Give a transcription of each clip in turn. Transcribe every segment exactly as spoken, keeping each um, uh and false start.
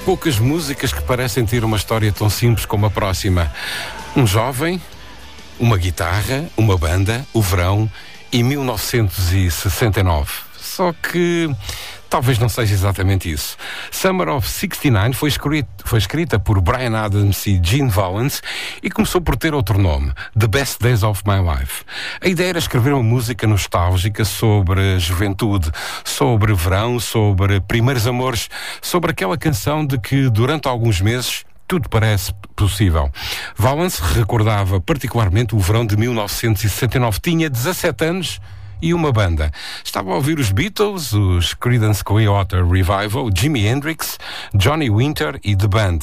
poucas músicas que parecem ter uma história tão simples como a próxima. Um jovem, uma guitarra, uma banda, o verão e mil novecentos e sessenta e nove. Só que talvez não seja exatamente isso. Summer of sessenta e nove foi, escrito, foi escrita por Bryan Adams e Gene Valance e começou por ter outro nome, The Best Days of My Life. A ideia era escrever uma música nostálgica sobre a juventude, sobre verão, sobre primeiros amores, sobre aquela canção de que durante alguns meses tudo parece possível. Valance recordava particularmente o verão de mil novecentos e sessenta e nove. Tinha dezassete anos e uma banda. Estava a ouvir os Beatles, os Creedence Clearwater Revival, Jimi Hendrix, Johnny Winter e The Band.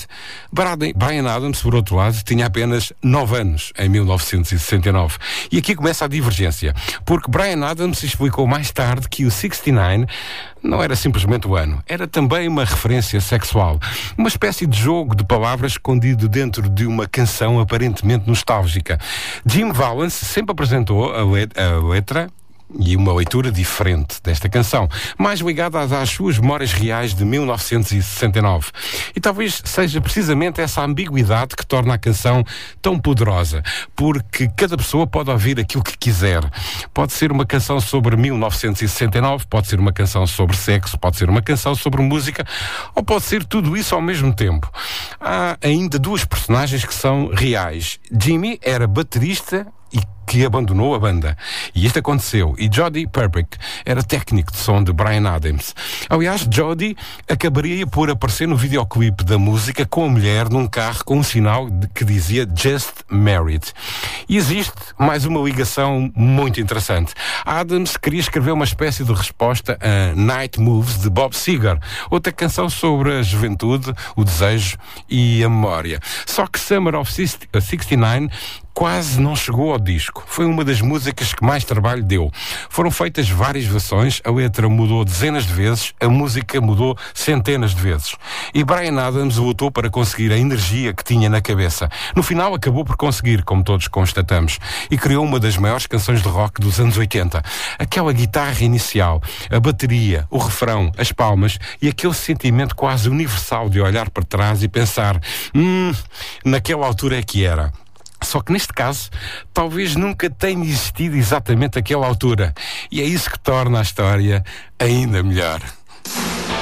Bryan Adams, por outro lado, tinha apenas nove anos em mil novecentos e sessenta e nove. E aqui começa a divergência, porque Bryan Adams explicou mais tarde que o sessenta e nove não era simplesmente o ano, era também uma referência sexual, uma espécie de jogo de palavras escondido dentro de uma canção aparentemente nostálgica. Jim Valance sempre apresentou a letra e uma leitura diferente desta canção, mais ligada às, às suas memórias reais de mil novecentos e sessenta e nove. E talvez seja precisamente essa ambiguidade que torna a canção tão poderosa, porque cada pessoa pode ouvir aquilo que quiser. Pode ser uma canção sobre mil novecentos e sessenta e nove, pode ser uma canção sobre sexo, pode ser uma canção sobre música, ou pode ser tudo isso ao mesmo tempo. Há ainda duas personagens que são reais. Jimmy era baterista e que abandonou a banda. E isto aconteceu. E Jody Perpick era técnico de som de Bryan Adams. Aliás, Jody acabaria por aparecer no videoclipe da música com a mulher num carro com um sinal de, que dizia Just Married. E existe mais uma ligação muito interessante. Adams queria escrever uma espécie de resposta a Night Moves de Bob Seger, outra canção sobre a juventude, o desejo e a memória. Só que Summer of sessenta e nove quase não chegou ao disco. Foi uma das músicas que mais trabalho deu. Foram feitas várias versões, a letra mudou dezenas de vezes, a música mudou centenas de vezes. E Bryan Adams lutou para conseguir a energia que tinha na cabeça. No final acabou por conseguir, como todos constatamos, e criou uma das maiores canções de rock dos anos oitenta. Aquela guitarra inicial, a bateria, o refrão, as palmas e aquele sentimento quase universal de olhar para trás e pensar, hum, naquela altura é que era. Só que neste caso, talvez nunca tenha existido exatamente aquela altura. E é isso que torna a história ainda melhor.